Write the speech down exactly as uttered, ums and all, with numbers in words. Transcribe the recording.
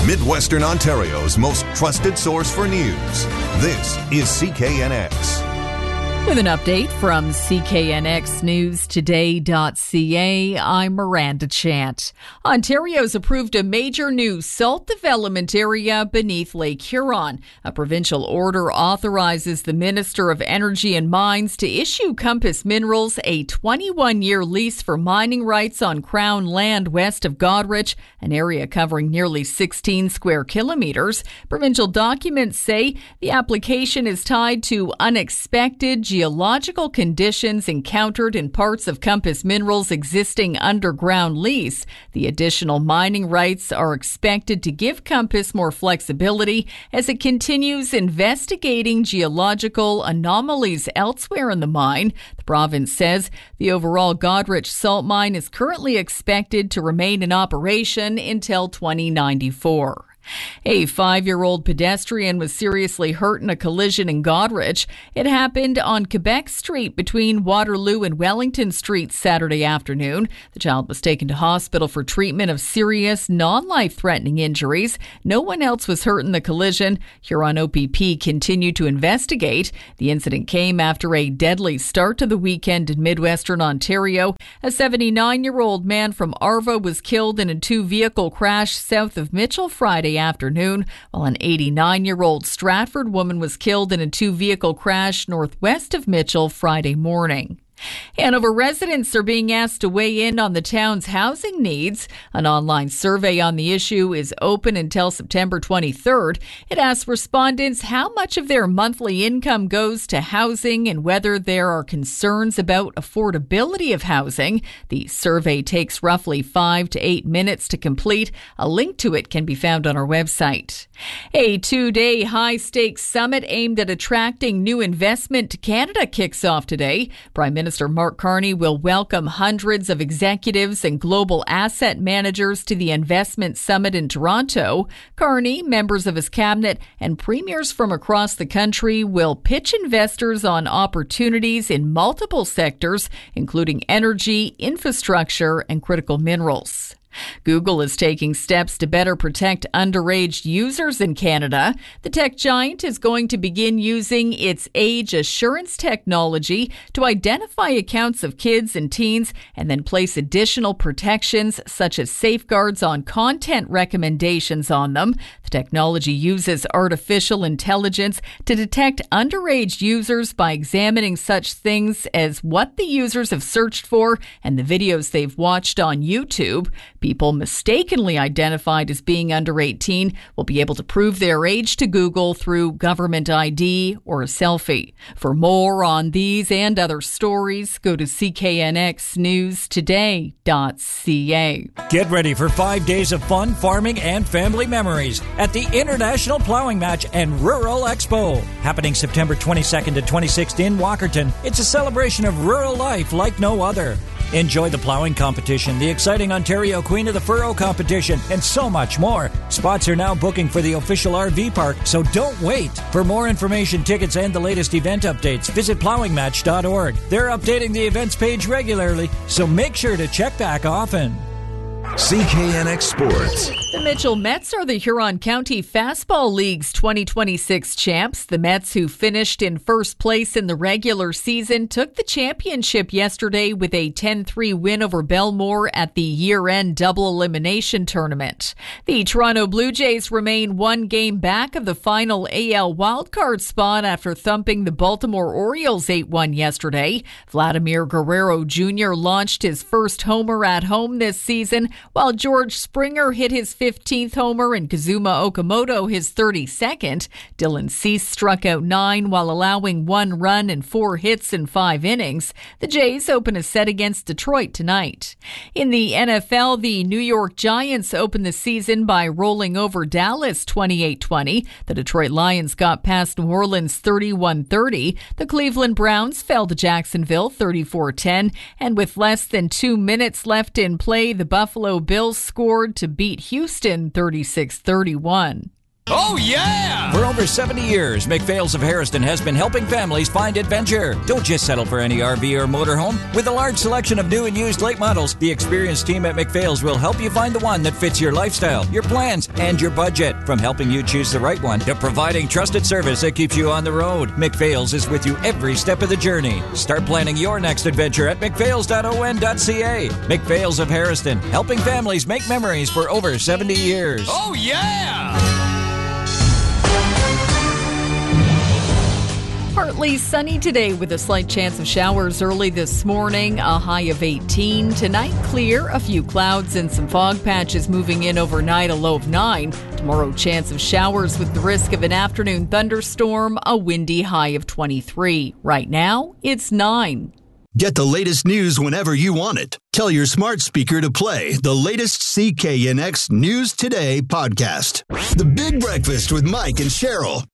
Midwestern Ontario's most trusted source for news. This is C K N X. With an update from C K N X News Today dot C A, I'm Miranda Chant. Ontario's approved a major new salt development area beneath Lake Huron. A provincial order authorizes the Minister of Energy and Mines to issue Compass Minerals a twenty-one year lease for mining rights on Crown land west of Goderich, an area covering nearly sixteen square kilometres. Provincial documents say the application is tied to unexpected geological conditions encountered in parts of Compass Minerals' existing underground lease. The additional mining rights are expected to give Compass more flexibility as it continues investigating geological anomalies elsewhere in the mine. The province says the overall Goderich salt mine is currently expected to remain in operation until twenty ninety-four. A five-year-old pedestrian was seriously hurt in a collision in Goderich. It happened on Quebec Street between Waterloo and Wellington Streets Saturday afternoon. The child was taken to hospital for treatment of serious, non-life-threatening injuries. No one else was hurt in the collision. Huron O P P continued to investigate. The incident came after a deadly start to the weekend in Midwestern Ontario. A seventy-nine-year-old man from Arva was killed in a two-vehicle crash south of Mitchell Friday afternoon, while an eighty-nine-year-old Stratford woman was killed in a two-vehicle crash northwest of Mitchell Friday morning. Hanover residents are being asked to weigh in on the town's housing needs. An online survey on the issue is open until September twenty-third. It asks respondents how much of their monthly income goes to housing and whether there are concerns about affordability of housing. The survey takes roughly five to eight minutes to complete. A link to it can be found on our website. A two-day high-stakes summit aimed at attracting new investment to Canada kicks off today. Prime Minister Mark Carney will welcome hundreds of executives and global asset managers to the Investment Summit in Toronto. Carney, members of his cabinet, and premiers from across the country will pitch investors on opportunities in multiple sectors, including energy, infrastructure, and critical minerals. Google is taking steps to better protect underage users in Canada. The tech giant is going to begin using its age assurance technology to identify accounts of kids and teens and then place additional protections such as safeguards on content recommendations on them. The technology uses artificial intelligence to detect underage users by examining such things as what the users have searched for and the videos they've watched on YouTube. People mistakenly identified as being under eighteen will be able to prove their age to Google through government I D or a selfie. For more on these and other stories, go to C K N X News Today dot C A. Get ready for five days of fun, farming, and family memories at the International Plowing Match and Rural Expo. Happening September twenty-second to twenty-sixth in Walkerton. It's a celebration of rural life like no other. Enjoy the plowing competition, the exciting Ontario Queen of the Furrow competition, and so much more. Spots are now booking for the official R V park, so don't wait. For more information, tickets, and the latest event updates, visit plowing match dot org. They're updating the events page regularly, so make sure to check back often. C K N X Sports. The Mitchell Mets are the Huron County Fastball League's twenty twenty-six champs. The Mets, who finished in first place in the regular season, took the championship yesterday with a ten three win over Belmore at the year-end double elimination tournament. The Toronto Blue Jays remain one game back of the final A L wildcard spot after thumping the Baltimore Orioles eight one yesterday. Vladimir Guerrero Junior launched his first homer at home this season, while George Springer hit his fifteenth homer and Kazuma Okamoto his thirty-second. Dylan Cease struck out nine while allowing one run and four hits in five innings. The Jays open a set against Detroit tonight. In the N F L, the New York Giants opened the season by rolling over Dallas twenty-eight twenty. The Detroit Lions got past New Orleans thirty-one thirty. The Cleveland Browns fell to Jacksonville thirty-four ten. And with less than two minutes left in play, the Buffalo Bills scored to beat Houston thirty-six thirty-one. Oh, yeah! For over seventy years, McPhail's of Harrison has been helping families find adventure. Don't just settle for any R V or motorhome. With a large selection of new and used late models, the experienced team at McPhail's will help you find the one that fits your lifestyle, your plans, and your budget. From helping you choose the right one to providing trusted service that keeps you on the road, McPhail's is with you every step of the journey. Start planning your next adventure at mcphails dot o n dot c a. McPhail's of Harrison, helping families make memories for over seventy years. Oh, yeah! Partly sunny today with a slight chance of showers early this morning, a high of eighteen. Tonight, clear, a few clouds and some fog patches moving in overnight, a low of nine. Tomorrow, chance of showers with the risk of an afternoon thunderstorm, a windy high of twenty-three. Right now, it's nine. Get the latest news whenever you want it. Tell your smart speaker to play the latest C K N X News Today podcast. The Big Breakfast with Mike and Cheryl.